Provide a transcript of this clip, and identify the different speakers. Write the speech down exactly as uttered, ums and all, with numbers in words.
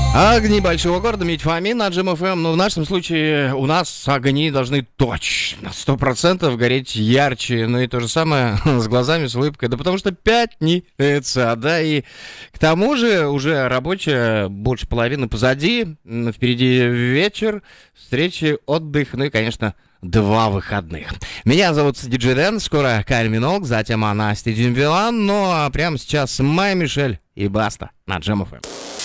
Speaker 1: Огни большого города, Мить Фомин на Джем эф эм. Но в нашем случае у нас огни должны точно, сто процентов гореть ярче. Ну и то же самое с глазами, с улыбкой. Да потому что пятница, да, и к тому же уже рабочая больше половины позади. Впереди вечер, встречи, отдых, ну и, конечно, два выходных. Меня зовут Диджей Дэн, скоро Кайли Миноуг, затем Настя Дембелан. Ну а прямо сейчас Майя Мишель и Баста на Джем эф эм.